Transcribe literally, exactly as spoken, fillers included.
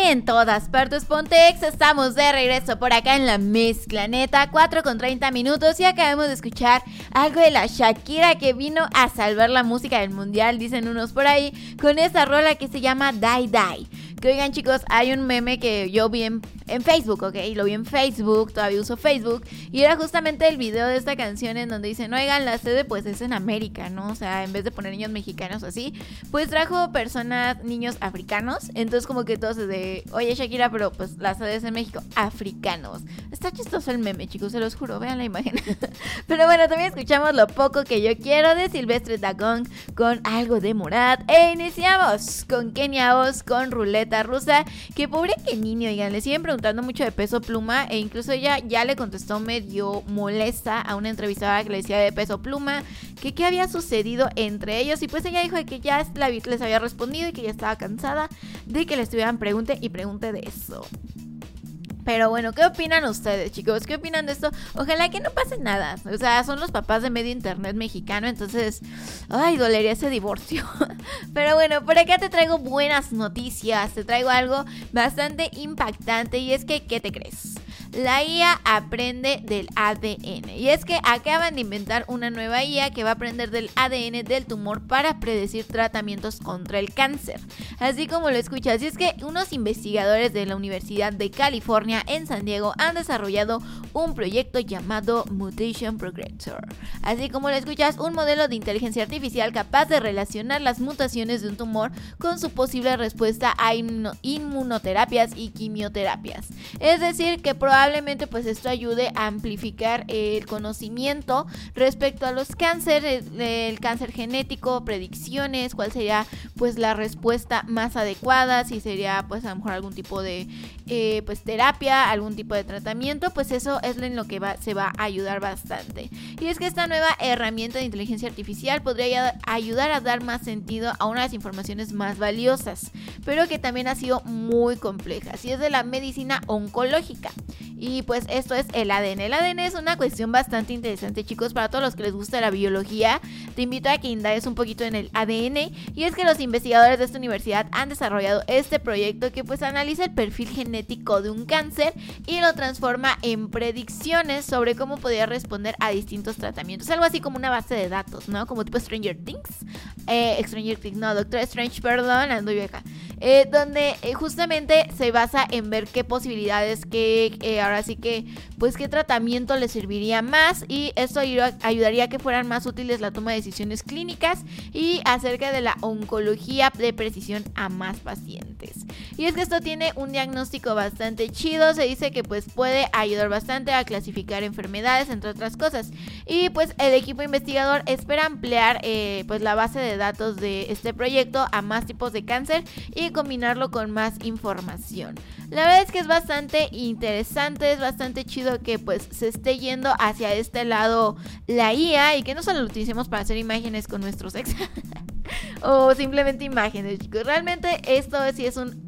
en todas partes Pontex. Estamos de regreso por acá en la mezcla neta, cuatro con treinta minutos, y acabamos de escuchar algo de la Shakira, que vino a salvar la música del mundial, dicen unos por ahí, con esa rola que se llama Die Die. Que oigan, chicos, hay un meme que yo vi en, en Facebook, ¿ok? Lo vi en Facebook, todavía uso Facebook, y era justamente el video de esta canción en donde dicen, oigan, la sede pues es en América, ¿no? O sea, en vez de poner niños mexicanos así, pues trajo personas, niños africanos. Entonces como que todos de, oye Shakira, pero pues la sede es en México, africanos. Está chistoso el meme, chicos, se los juro, vean la imagen. Pero bueno, también escuchamos Lo Poco Que Yo Quiero de Silvestre Dangond con algo de Morat. E iniciamos con Kenia Oz con Ruleta Rusa, que pobre que niño, oigan, le siguen preguntando mucho de Peso Pluma, e incluso ella ya le contestó medio molesta a una entrevistada que le decía de Peso Pluma que qué había sucedido entre ellos, y pues ella dijo que ya la, les había respondido y que ya estaba cansada de que le estuvieran pregunte y pregunte de eso. Pero bueno, ¿qué opinan ustedes, chicos? ¿Qué opinan de esto? Ojalá que no pase nada. O sea, son los papás de medio internet mexicano, entonces, ay, dolería ese divorcio. Pero bueno, por acá te traigo buenas noticias. Te traigo algo bastante impactante, y es que, ¿qué te crees? La I A aprende del A D N. Y es que acaban de inventar una nueva I A que va a aprender del A D N del tumor para predecir tratamientos contra el cáncer. Así como lo escuchas. Y es que unos investigadores de la Universidad de California en San Diego han desarrollado un proyecto llamado Mutation Progressor. Así como lo escuchas, un modelo de inteligencia artificial capaz de relacionar las mutaciones de un tumor con su posible respuesta a inmunoterapias y quimioterapias. Es decir, que probablemente Probablemente pues esto ayude a amplificar el conocimiento respecto a los cánceres, el, el cáncer genético, predicciones, cuál sería pues la respuesta más adecuada, si sería pues a lo mejor algún tipo de eh, pues terapia, algún tipo de tratamiento. Pues eso es en lo que va, se va a ayudar bastante. Y es que esta nueva herramienta de inteligencia artificial podría ayudar a dar más sentido a una de las informaciones más valiosas, pero que también ha sido muy compleja, y es de la medicina oncológica. Y pues esto es el A D N. El A D N es una cuestión bastante interesante, chicos, para todos los que les gusta la biología. Te invito a que indagues un poquito en el A D N. Y es que los investigadores de esta universidad han desarrollado este proyecto que pues analiza el perfil genético de un cáncer y lo transforma en predicciones sobre cómo podría responder a distintos tratamientos. Algo así como una base de datos, ¿no? Como tipo Stranger Things. Eh, Stranger Things, no, Doctor Strange, perdón, ando vieja. Eh, donde eh, justamente se basa en ver qué posibilidades, qué... Eh, ahora sí que, pues qué tratamiento les serviría más, y esto ayudaría a que fueran más útiles la toma de decisiones clínicas y acerca de la oncología de precisión a más pacientes. Y es que esto tiene un diagnóstico bastante chido, se dice que pues puede ayudar bastante a clasificar enfermedades, entre otras cosas. Y pues el equipo investigador espera ampliar eh, pues la base de datos de este proyecto a más tipos de cáncer y combinarlo con más información. La verdad es que es bastante interesante, es bastante chido que pues se esté yendo hacia este lado la I A, y que no solo lo utilicemos para hacer imágenes con nuestros ex o simplemente imágenes, chicos. Realmente esto sí es un